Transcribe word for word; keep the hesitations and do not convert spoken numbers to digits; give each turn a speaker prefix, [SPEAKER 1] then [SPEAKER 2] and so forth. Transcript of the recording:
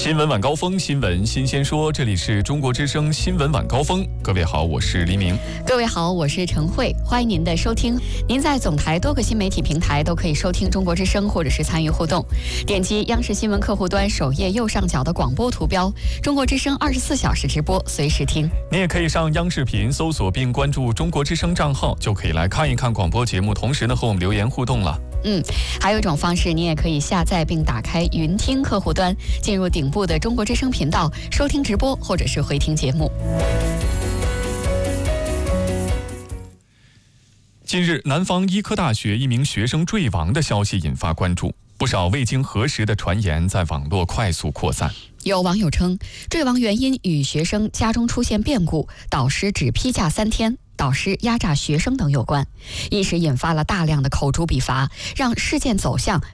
[SPEAKER 1] 新闻晚高峰，新闻新鲜说，这里是中国之声新闻晚高峰。各位好，我是黎明。
[SPEAKER 2] 各位好，我是陈慧，欢迎您的收听。您在总台多个新媒体平台都可以收听中国之声，或者是参与互动。点击央视新闻客户端首页右上角的广播图标，中国之声二十四小时直播，随时听。
[SPEAKER 1] 你也可以上央视频搜索并关注中国之声账号，就可以来看一看广播节目，同时呢和我们留言互动了。
[SPEAKER 2] 嗯，还有一种方式，你也可以下载并打开云听客户端，进入顶部的中国之声频道，收听直播或者是回听节目。
[SPEAKER 1] 近日，南方医科大学一名学生坠亡的消息引发关注，不少未经核实的传言在网络快速扩散。
[SPEAKER 2] 有网友称，坠亡原因与学生家中出现变故，导师只批假三天，导师压榨学生等有关，一时引发了大量的口诛笔伐，让事件走向